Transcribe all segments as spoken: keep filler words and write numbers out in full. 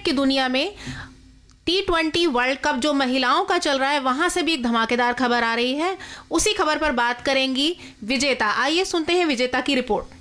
की दुनिया में टी ट्वेंटी वर्ल्ड कप जो महिलाओं का चल रहा है वहां से भी एक धमाकेदार खबर आ रही है। उसी खबर पर बात करेंगी विजेता। आइए सुनते हैं विजेता की रिपोर्ट।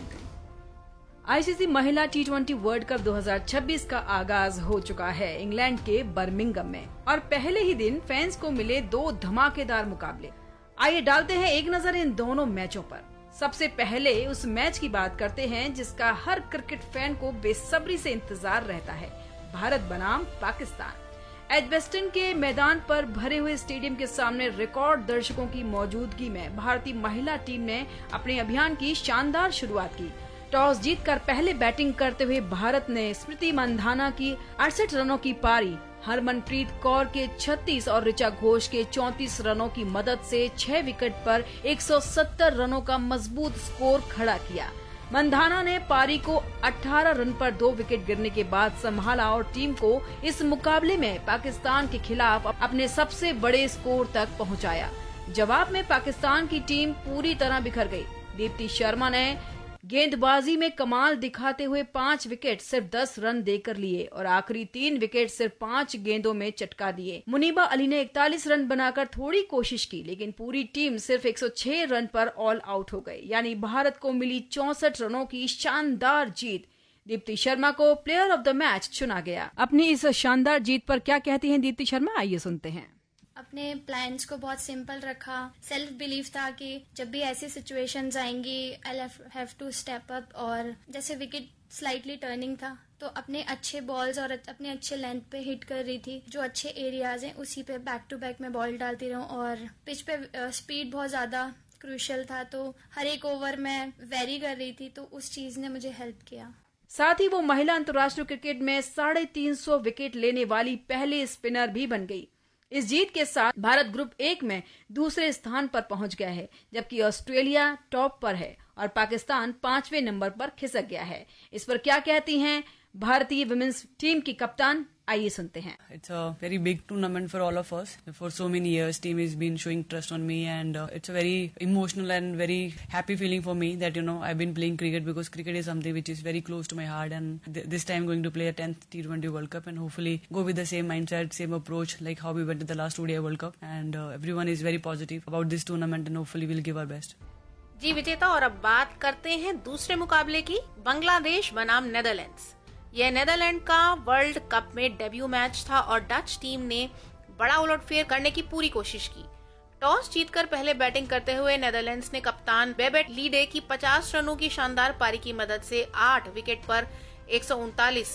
आईसीसी महिला टी ट्वेंटी वर्ल्ड कप दो हज़ार छब्बीस का आगाज हो चुका है इंग्लैंड के बर्मिंघम में, और पहले ही दिन फैंस को मिले दो धमाकेदार मुकाबले। आइए डालते हैं एक नजर इन दोनों मैचों पर। सबसे पहले उस मैच की बात करते हैं जिसका हर क्रिकेट फैन को बेसब्री से इंतजार रहता है, भारत बनाम पाकिस्तान। एजबेस्टन के मैदान पर भरे हुए स्टेडियम के सामने रिकॉर्ड दर्शकों की मौजूदगी में भारतीय महिला टीम ने अपने अभियान की शानदार शुरुआत की। टॉस जीतकर पहले बैटिंग करते हुए भारत ने स्मृति मंधाना की अड़सठ रनों की पारी, हरमनप्रीत कौर के छत्तीस और ऋचा घोष के चौंतीस रनों की मदद से छह विकेट पर एक सौ सत्तर रनों का मजबूत स्कोर खड़ा किया। मंधाना ने पारी को अठारह रन पर दो विकेट गिरने के बाद संभाला और टीम को इस मुकाबले में पाकिस्तान के खिलाफ अपने सबसे बड़े स्कोर तक पहुंचाया। जवाब में पाकिस्तान की टीम पूरी तरह बिखर गई। दीप्ति शर्मा ने गेंदबाजी में कमाल दिखाते हुए पांच विकेट सिर्फ दस रन देकर लिए और आखिरी तीन विकेट सिर्फ पांच गेंदों में चटका दिए। मुनीबा अली ने इकतालीस रन बनाकर थोड़ी कोशिश की, लेकिन पूरी टीम सिर्फ एक सौ छह रन पर ऑल आउट हो गई। यानी भारत को मिली चौसठ रनों की शानदार जीत। दीप्ति शर्मा को प्लेयर ऑफ द मैच चुना गया। अपनी इस शानदार जीत पर क्या कहती हैं दीप्ति शर्मा, आइए सुनते हैं। अपने प्लान्स को बहुत सिंपल रखा। सेल्फ बिलीफ था कि जब भी ऐसी सिचुएशंस आएंगी I have to step up, और जैसे विकेट स्लाइटली टर्निंग था तो अपने अच्छे बॉल्स और अपने अच्छे लेंथ पे हिट कर रही थी। जो अच्छे एरियाज हैं उसी पे बैक टू बैक में बॉल डालती रहूं, और पिच पे स्पीड बहुत ज्यादा क्रूशियल था तो हर एक ओवर में वेरी कर रही थी, तो उस चीज ने मुझे हेल्प किया। साथ ही वो महिला अंतर्राष्ट्रीय क्रिकेट में साढ़े तीन सौ विकेट लेने वाली पहले स्पिनर भी बन गई। इस जीत के साथ भारत ग्रुप एक में दूसरे स्थान पर पहुंच गया है, जबकि ऑस्ट्रेलिया टॉप पर है और पाकिस्तान पांचवें नंबर पर खिसक गया है। इस पर क्या कहती हैं भारतीय वुमेन्स टीम की कप्तान, आइए सुनते हैं। It's a very big tournament for all of us. For so many years, team has been showing trust on me, and uh, it's a very emotional and very happy feeling for me that you know I've been playing cricket, because cricket is something which is very close to my heart, and th- this time going to play a tenth T twenty World Cup and hopefully go with the same mindset, same approach like how we went to the last O D I World Cup, and uh, everyone is very positive about this tournament and hopefully we'll give our best. जी विजेता, और अब बात करते हैं दूसरे मुकाबले की। बांग्लादेश बनाम नेदरलैंड्स। यह नेदरलैंड का वर्ल्ड कप में डेब्यू मैच था और डच टीम ने बड़ा उलटफेर करने की पूरी कोशिश की। टॉस जीतकर पहले बैटिंग करते हुए नेदरलैंड्स ने कप्तान बेबेट लीडे की पचास रनों की शानदार पारी की मदद से आठ विकेट पर एक सौ उनतालीस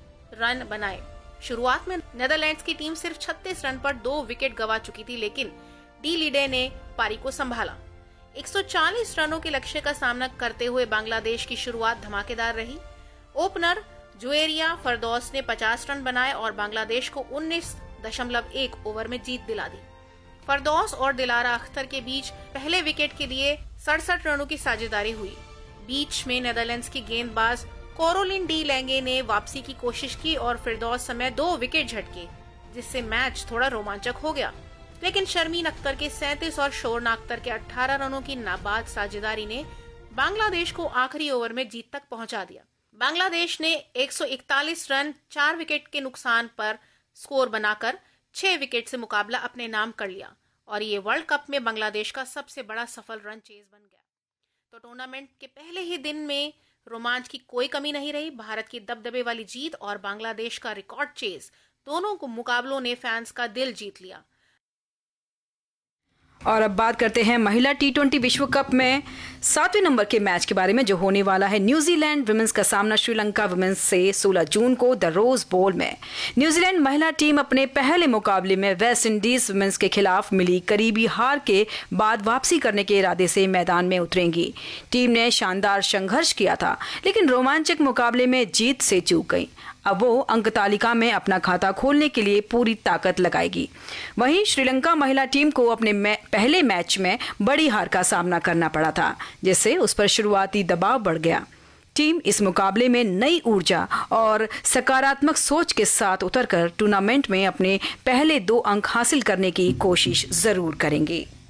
रन बनाए। शुरुआत में नेदरलैंड्स की टीम सिर्फ छत्तीस रन पर दो विकेट गंवा चुकी थी, लेकिन डी लीडे ने पारी को संभाला। एक सौ चालीस रनों के लक्ष्य का सामना करते हुए बांग्लादेश की शुरुआत धमाकेदार रही। ओपनर जुएरिया फरदौस ने पचास रन बनाए और बांग्लादेश को उन्नीस दशमलव एक ओवर में जीत दिला दी। फरदौस और दिलारा अख्तर के बीच पहले विकेट के लिए सड़सठ रनों की साझेदारी हुई। बीच में नेदरलैंड्स की गेंदबाज कोरोलिन डी लैंगे ने वापसी की कोशिश की और फिरदौस समेत दो विकेट झटके, जिससे मैच थोड़ा रोमांचक हो गया। लेकिन शर्मीन अख्तर के सैंतीस और शोरना अख्तर के अठारह रनों की नाबाद साझेदारी ने बांग्लादेश को आखिरी ओवर में जीत तक पहुंचा दिया। बांग्लादेश ने एक सौ इकतालीस रन चार विकेट के नुकसान पर स्कोर बनाकर छह विकेट से मुकाबला अपने नाम कर लिया और ये वर्ल्ड कप में बांग्लादेश का सबसे बड़ा सफल रन चेज बन गया। तो टूर्नामेंट के पहले ही दिन में रोमांच की कोई कमी नहीं रही। भारत की दबदबे वाली जीत और बांग्लादेश का रिकॉर्ड चेज, दोनों को मुकाबलों ने फैंस का दिल जीत लिया। और अब बात करते हैं महिला टी ट्वेंटी विश्व कप में सातवें नंबर के मैच के बारे में, जो होने वाला है। न्यूजीलैंड वुमेन्स का सामना श्रीलंका वुमेन्स से सोलह जून को द रोज बोल में। न्यूजीलैंड महिला टीम अपने पहले मुकाबले में वेस्ट इंडीज वुमेन्स के खिलाफ मिली करीबी हार के बाद वापसी करने के इरादे से मैदान में उतरेंगी। टीम ने शानदार संघर्ष किया था, लेकिन रोमांचक मुकाबले में जीत से चूक गई। अब वो अंक तालिका में अपना खाता खोलने के लिए पूरी ताकत लगाएगी। वहीं श्रीलंका महिला टीम को अपने मै, पहले मैच में बड़ी हार का सामना करना पड़ा था, जिससे उस पर शुरुआती दबाव बढ़ गया। टीम इस मुकाबले में नई ऊर्जा और सकारात्मक सोच के साथ उतरकर टूर्नामेंट में अपने पहले दो अंक हासिल करने की कोशिश जरूर करेंगे।